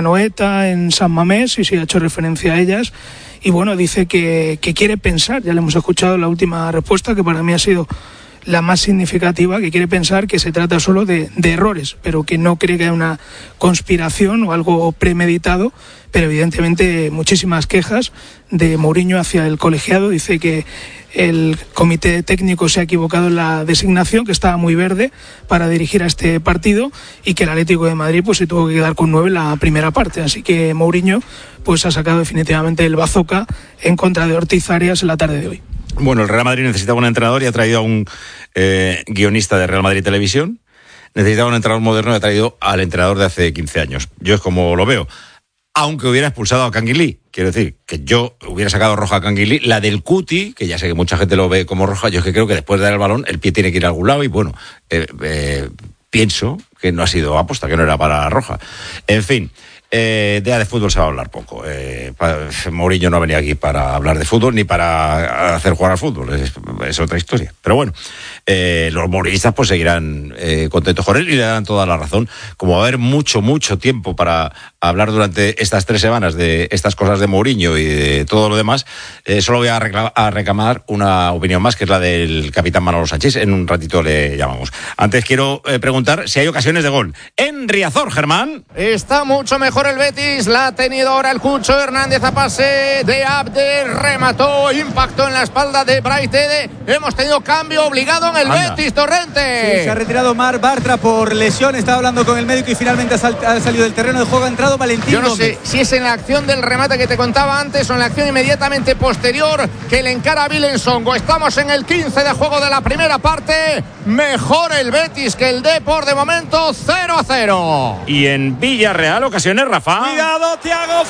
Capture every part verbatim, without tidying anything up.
Anoeta, en San Mamés, y sí ha hecho referencia a ellas. Y bueno, dice que, que quiere pensar, ya le hemos escuchado la última respuesta, que para mí ha sido la más significativa, que quiere pensar que se trata solo de, de errores, pero que no cree que haya una conspiración o algo premeditado, pero evidentemente muchísimas quejas de Mourinho hacia el colegiado. Dice que el comité técnico se ha equivocado en la designación, que estaba muy verde para dirigir a este partido, y que el Atlético de Madrid pues se tuvo que quedar con nueve en la primera parte. Así que Mourinho pues ha sacado definitivamente el bazooka en contra de Ortiz Arias en la tarde de hoy. Bueno, el Real Madrid necesitaba un entrenador y ha traído a un eh, guionista de Real Madrid Televisión. Necesitaba un entrenador moderno y ha traído al entrenador de hace quince años. Yo es como lo veo. Aunque hubiera expulsado a Canguilí. Quiero decir, que yo hubiera sacado roja a Canguilí. La del Cuti, que ya sé que mucha gente lo ve como roja, yo es que creo que después de dar el balón, el pie tiene que ir a algún lado y bueno, eh, eh, pienso que no ha sido aposta, que no era para roja. En fin. Eh, de, de fútbol se va a hablar poco. Eh, Mourinho no ha venido aquí para hablar de fútbol ni para hacer jugar al fútbol, es, es otra historia. Pero bueno, eh, los mourinhistas pues seguirán eh, contentos con él y le darán toda la razón. Como va a haber mucho, mucho tiempo para hablar durante estas tres semanas de estas cosas de Mourinho y de todo lo demás, eh, solo voy a, reclamar, a reclamar una opinión más, que es la del capitán Manolo Sánchez. En un ratito le llamamos. Antes quiero eh, preguntar si hay ocasiones de gol en Riazor, Germán. Está mucho mejor el Betis, la ha tenido ahora el Cucho Hernández a pase de Abde, remató, impactó en la espalda de Braithede. Hemos tenido cambio obligado en el Anda. Betis, Torrente. Sí, se ha retirado Mar Bartra por lesión, estaba hablando con el médico y finalmente ha, sal- ha salido del terreno de juego, ha entrado Valentín Yo no Gómez. sé si es en la acción del remate que te contaba antes o en la acción inmediatamente posterior que le encara a Vilensongo. Estamos en el quince de juego de la primera parte, mejor el Betis que el Depor, de momento cero a cero. Y en Villarreal, ocasiones, Rafa. Cuidado, Thiago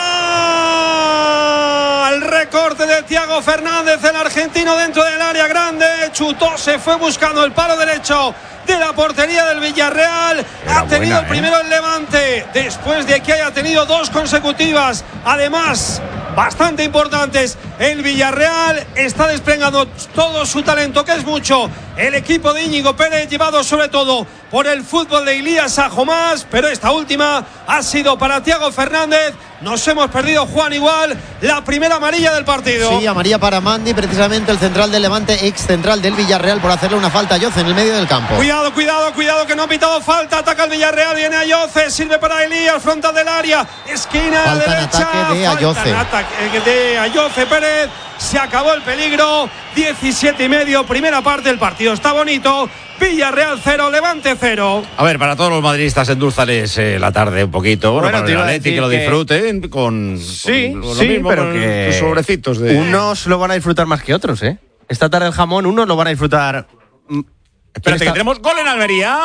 fuera. El recorte de Thiago Fernández, el argentino, dentro del área grande. Chutó, se fue buscando el palo derecho de la portería del Villarreal. Era ha tenido buena, el primero ¿eh? el Levante, después de que haya tenido dos consecutivas, además bastante importantes. El Villarreal está desplegando todo su talento, que es mucho. El equipo de Íñigo Pérez, llevado sobre todo por el fútbol de Ilías Sajomás, pero esta última ha sido para Thiago Fernández. Nos hemos perdido, Juan, igual la primera amarilla del partido. Sí, amarilla para Mandi, precisamente el central del Levante, ex central del Villarreal, por hacerle una falta a Yoce en el medio del campo. Cuidado, cuidado, cuidado, que no ha pitado falta. Ataca el Villarreal, viene Ayoce, sirve para Elías, frontal del área, esquina Falta en derecha. ataque de Ayoce. Falta en ataque de Ayoce Pérez. Se acabó el peligro. diecisiete y medio, primera parte del partido. Está bonito. Villarreal cero, Levante cero. A ver, para todos los madridistas, endulzales eh, la tarde un poquito. Bueno, Bueno, para te el iba a Atleti, decir que lo que- disfruten con, Sí, con lo sí, mismo, pero con que tus sobrecitos de... unos lo van a disfrutar más que otros, ¿eh? Esta tarde el jamón, unos lo van a disfrutar. Espérate, que tenemos gol en Almería.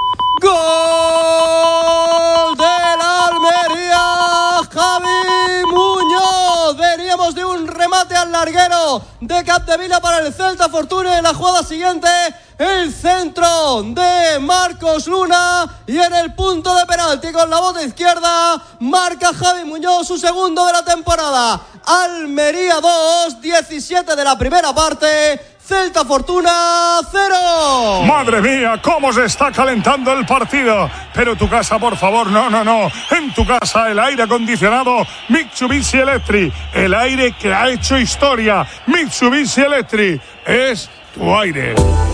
¡Gol del Almería! Javi Muñoz. Veníamos de un remate al larguero de Capdevila para el Celta Fortuna. En la jugada siguiente, el centro de Marcos Luna, y en el punto de penalti con la bota izquierda marca Javi Muñoz su segundo de la temporada. Almería dos, diecisiete de la primera parte, Celta Fortuna cero. Madre mía, cómo se está calentando el partido. Pero tu casa, por favor, no, no, no. En tu casa, el aire acondicionado Mitsubishi Electric. El aire que ha hecho historia. Mitsubishi Electric es tu aire.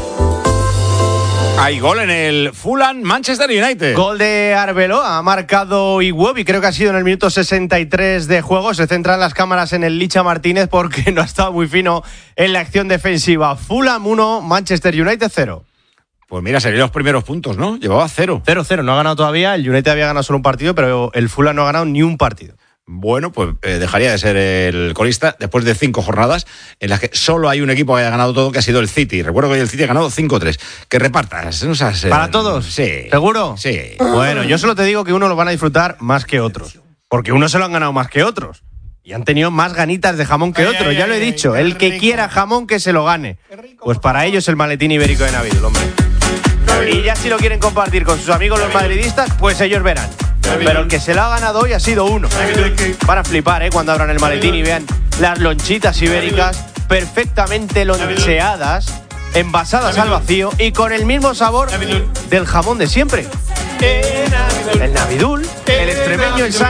Hay gol en el Fulham Manchester United. Gol de Arbeloa, ha marcado Iwobi, creo que ha sido en el minuto sesenta y tres de juego. Se centran las cámaras en el Licha Martínez porque no ha estado muy fino en la acción defensiva. Fulham uno, Manchester United cero. Pues mira, serían los primeros puntos, ¿no? Llevaba cero. cero cero, no ha ganado todavía. El United había ganado solo un partido, pero el Fulham no ha ganado ni un partido. Bueno, pues eh, dejaría de ser el colista después de cinco jornadas en las que solo hay un equipo que haya ganado todo, que ha sido el City. Recuerdo que el City ha ganado cinco tres. Que repartas, no seas, eh, ¿Para todos? Sí. ¿Seguro? Sí. Bueno, yo solo te digo que uno lo van a disfrutar más que otros. Porque unos se lo han ganado más que otros. Y han tenido más ganitas de jamón que Ay, otros, ay, ya lo he ay, dicho. ay, El que rico. quiera jamón, que se lo gane. Pues para ellos el maletín ibérico de Navidul, hombre. Y ya si lo quieren compartir con sus amigos los madridistas, pues ellos verán. Pero el que se lo ha ganado hoy ha sido uno. Van a flipar, ¿eh? Cuando abran el maletín y vean las lonchitas ibéricas perfectamente loncheadas, envasadas al vacío y con el mismo sabor del jamón de siempre. El Navidul, el extremeño, el San